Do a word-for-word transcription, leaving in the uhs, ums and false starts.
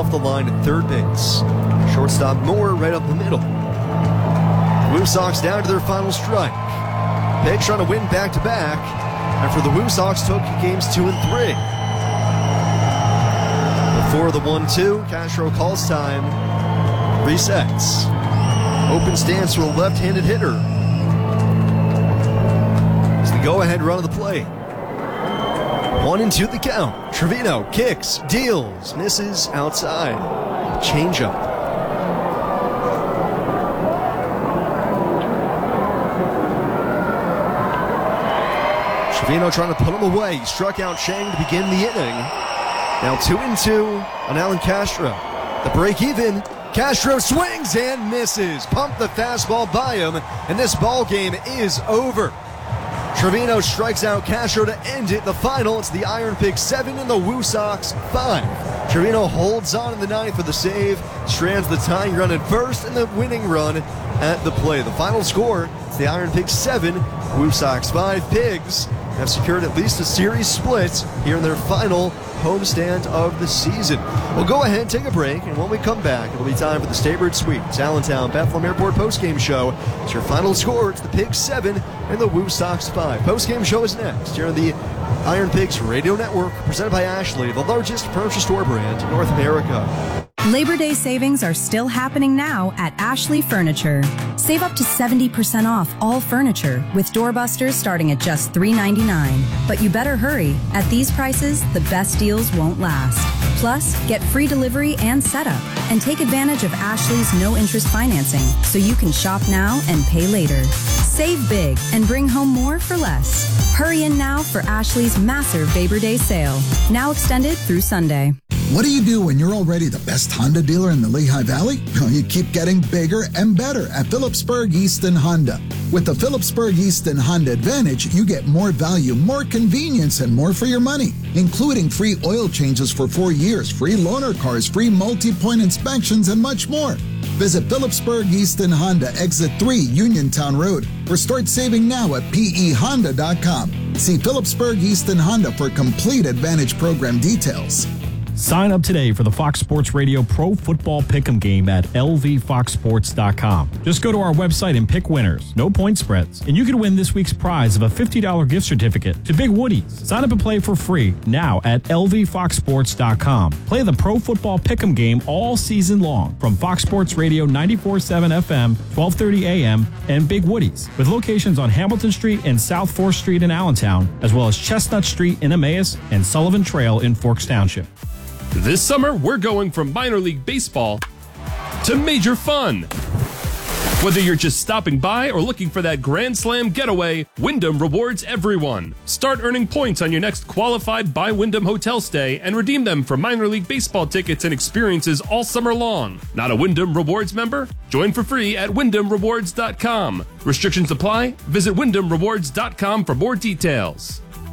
off the line at third base. Shortstop Moore right up the middle. The Woo Sox down to their final strike. Pigs trying to win back-to-back. And for the Woo Sox, took games two and three. Before the one two, Castro calls time. Resets. Open stance to a left-handed hitter. It's the go-ahead run of the plate. One and two the count. Trevino kicks, deals, misses outside. Changeup. Trevino trying to put him away. He struck out Chang to begin the inning. Now two and two on Alan Castro. The break even. Castro swings and misses. Pump the fastball by him, and this ball game is over. Trevino strikes out Castro to end it. The final, it's the Iron Pigs seven and the Woo Sox five. Trevino holds on in the ninth for the save, strands the tying run at first and the winning run at the play. The final score, it's the Iron Pigs seven, Woo Sox five. Pigs have secured at least a series split here in their final homestand of the season. We'll go ahead and take a break, and when we come back, it'll be time for the Staybird Suites Allentown Bethlehem Airport postgame show. It's your final score. It's the Pigs seven and the Woo Sox five. Postgame show is next here on the Iron Pigs Radio Network, presented by Ashley, the largest furniture store brand in North America. Labor Day savings are still happening now at Ashley Furniture. Save up to seventy percent off all furniture with doorbusters starting at just three ninety-nine. But you better hurry. At these prices, the best deals won't last. Plus, get free delivery and setup. And take advantage of Ashley's no-interest financing so you can shop now and pay later. Save big and bring home more for less. Hurry in now for Ashley's massive Labor Day sale. Now extended through Sunday. What do you do when you're already the best Honda dealer in the Lehigh Valley? You keep getting bigger and better at Phillipsburg Easton Honda. With the Phillipsburg Easton Honda Advantage, you get more value, more convenience, and more for your money, including free oil changes for four years, free loaner cars, free multi-point inspections, and much more. Visit Phillipsburg Easton Honda, Exit three, Uniontown Road, or start saving now at P E honda dot com. See Phillipsburg Easton Honda for complete Advantage program details. Sign up today for the Fox Sports Radio Pro Football Pick'em game at L V fox sports dot com. Just go to our website and pick winners. No point spreads. And you can win this week's prize of a fifty dollars gift certificate to Big Woody's. Sign up and play for free now at L V fox sports dot com. Play the Pro Football Pick'em game all season long from Fox Sports Radio ninety-four point seven F M, twelve thirty A M, and Big Woody's, with locations on Hamilton Street and South fourth Street in Allentown, as well as Chestnut Street in Emmaus and Sullivan Trail in Forks Township. This summer, we're going from minor league baseball to major fun. Whether you're just stopping by or looking for that Grand Slam getaway, Wyndham rewards everyone. Start earning points on your next qualified by Wyndham hotel stay and redeem them for minor league baseball tickets and experiences all summer long. Not a Wyndham Rewards member? Join for free at wyndham rewards dot com. Restrictions apply. Visit wyndham rewards dot com for more details.